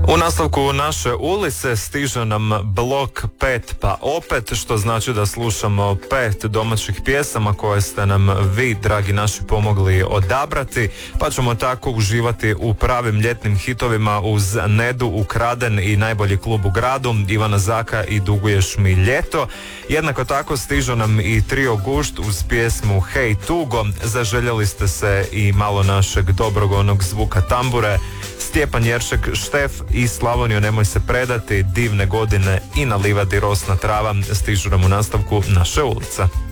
U nastavku naše ulice stiže nam blok 5 pa opet, što znači da slušamo 5 domaćih pjesama koje ste nam vi, dragi naši, pomogli odabrati, pa ćemo tako uživati u pravim ljetnim hitovima uz Nedu, Ukraden i Najbolji klub u gradu, Ivana Zaka i Duguješ mi ljeto. Jednako tako stižu nam i trio Gušt uz pjesmu Hej tugo, zaželjeli ste se i malo našeg dobrog onog zvuka tambure. Stjepan Jeršek, Štef i Slavoniju nemoj se predati, Divne godine i Na livadi rosna trava stižu nam u nastavku naše ulice.